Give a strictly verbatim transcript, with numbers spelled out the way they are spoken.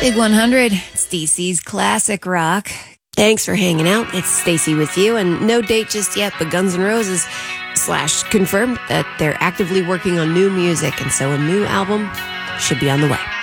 Big one hundred, it's D C's classic rock. Thanks for hanging out. It's Stacy with you, and no date just yet, but Guns N' Roses slash confirmed that they're actively working on new music, and so a new album should be on the way.